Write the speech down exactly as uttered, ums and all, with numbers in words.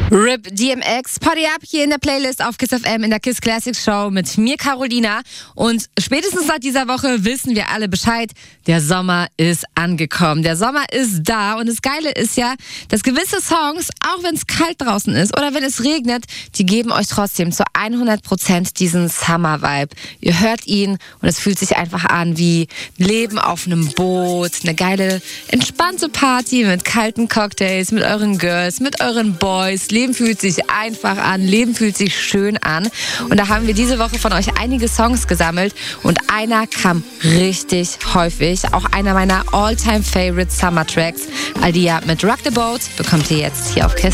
R I P D M X, Party Up hier in der Playlist auf KISS F M in der KISS Classics Show mit mir, Carolina. Und spätestens seit dieser Woche wissen wir alle Bescheid, der Sommer ist angekommen. Der Sommer ist da und das Geile ist ja, dass gewisse Songs, auch wenn es kalt draußen ist oder wenn es regnet, die geben euch trotzdem zu hundert Prozent diesen Summer-Vibe. Ihr hört ihn und es fühlt sich einfach an wie Leben auf einem Boot, eine geile, entspannte Party mit kalten Cocktails, mit euren Girls, mit euren Boys. Leben fühlt sich einfach an, Leben fühlt sich schön an. Und da haben wir diese Woche von euch einige Songs gesammelt und einer kam richtig häufig. Auch einer meiner All-Time-Favorite Summer-Tracks. Alia mit Rock the Boat bekommt ihr jetzt hier auf KISS.